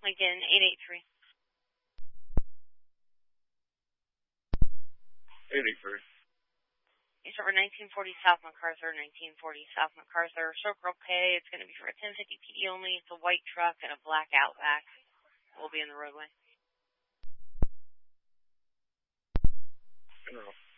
Lincoln 883. 83. It's over 1940 South MacArthur, 1940 South MacArthur. Circle pay, it's going to be for a 1050 PE only. It's a white truck and a black Outback. We'll be in the roadway. General.